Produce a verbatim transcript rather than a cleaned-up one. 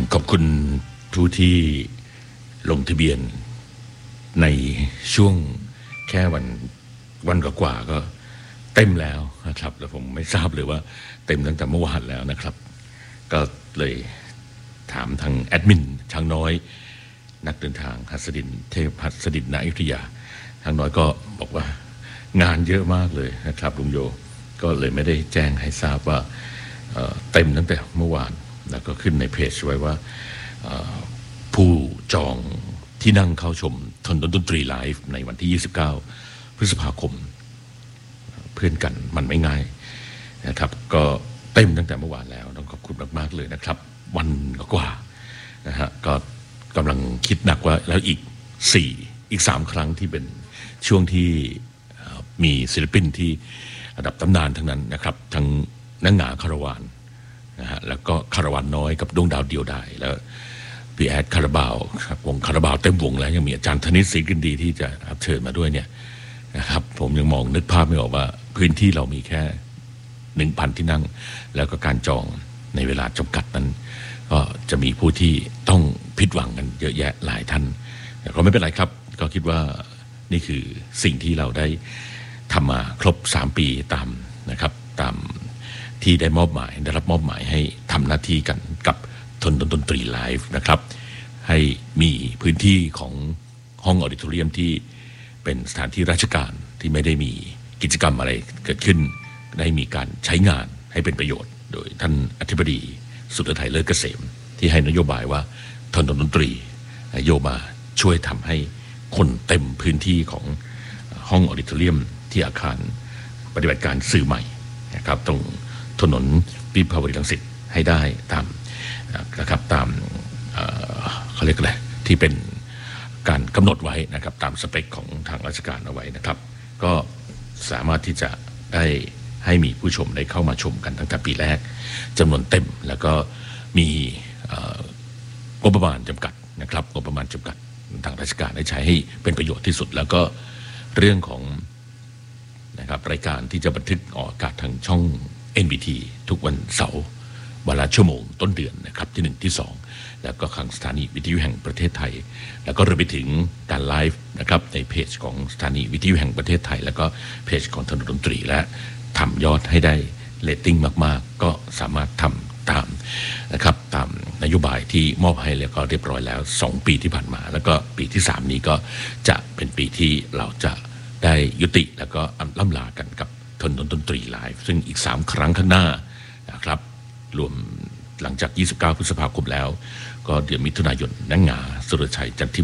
ขอบคุณผู้ที่ลงทะเบียนในช่วงแค่วันวันกว่าๆก็เต็มแล้วนะครับแล้วผมไม่ทราบเลยว่าเต็มตั้งแต่เมื่อวานแล้วนะครับก็เลยถามทางแอดมินช้างน้อยนักเดินทางหัสดินเทพหัสดินณอยุธยาช้างน้อยก็บอกว่างานเยอะมากเลยนะครับลุงโยก็เลยไม่ได้แจ้งให้ทราบว่าเต็มตั้งแต่เมื่อวานแล้วก็ขึ้นในเพจไว้ว่าผู้จองที่นั่งเข้าชมถนนดนตรีไลฟ์ในวันที่ยี่สิบเก้าพฤษภาคมเพื่อนกันมันไม่ง่ายนะครับก็เต็มตั้งแต่เมื่อวานแล้วต้องขอบคุณมากๆเลยนะครับวันกว่านะฮะก็กำลังคิดหนักว่าแล้วอีกสี่อีกสามครั้งที่เป็นช่วงที่มีศิลปินที่ระดับตำนานทั้งนั้นนะครับทั้งนังหงาคาราวานนะฮะแล้วก็คาราวานน้อยกับดวงดาวเดียวดายแล้วพี่แอดคาราบาวครับวงคาราบาวเต็มวงแล้วยังมีอาจารย์ธนิตศรีกินดีที่จะรับเชิญมาด้วยเนี่ยนะครับผมยังมองนึกภาพไม่ออกว่าพื้นที่เรามีแค่หนึ่งพันที่นั่งแล้วก็การจองในเวลาจำกัดนั้นก็จะมีผู้ที่ต้องผิดหวังกันเยอะแยะหลายท่านแต่ก็ไม่เป็นไรครับก็คิดว่านี่คือสิ่งที่เราได้ทำมาครบสามปีตามนะครับตามที่ได้มอบหมายได้รับมอบหมายให้ทำหน้าที่กันกับทนดนตรีไลฟ์นะครับให้มีพื้นที่ของห้องออดิโทเรียมที่เป็นสถานที่ราชการที่ไม่ได้มีกิจกรรมอะไรเกิดขึ้นได้มีการใช้งานให้เป็นประโยชน์โดยท่านอธิบดีสุทธิชัยเลิศเกษมที่ให้นโยบายว่าทนดนตรีโยมาช่วยทำให้คนเต็มพื้นที่ของห้องออดิโทเรียมที่อาคารปฏิบัติการสื่อใหม่นะครับตรงถนนวิภาวดีรังสิตให้ได้ตามนะครับตามเขาเรียกอะไรที่เป็นการกำหนดไว้นะครับตามสเปคของทางราชการเอาไว้นะครับก็สามารถที่จะได้ให้มีผู้ชมได้เข้ามาชมกันตั้งแต่ปีแรกจำนวนเต็มแล้วก็มีงบประมาณจำกัดนะครับงบประมาณจำกัดทางราชการได้ใช้ให้เป็นประโยชน์ที่สุดแล้วก็เรื่องของนะครับรายการที่จะบันทึกออกอากาศทางช่อง เอ็น บี ที ทุกวันเสาร์วันละชั่วโมงต้นเดือนนะครับที่หนึ่งที่สองแล้วก็ทางสถานีวิทยุแห่งประเทศไทยแล้วก็รวมไปถึงการไลฟ์นะครับในเพจของสถานีวิทยุแห่งประเทศไทยแล้วก็เพจของถนนดนตรีและทำยอดให้ได้เรตติ้งมากๆก็สามารถทำตามนะครับตามนโยบายที่มอบให้แล้วก็เรียบร้อยแล้วสองปีที่ผ่านมาแล้วก็ปีที่สามนี้ก็จะเป็นปีที่เราจะได้ยุติแล้วก็ล่ำลากันกับถนนดนตรีไลฟ์ซึ่งอีกสามครั้งข้างหน้านะครับรวมหลังจากยี่สิบเก้าพฤษภาคมแล้วก็เดือนมิถุนายนนังหงาสุรชัยจันทิ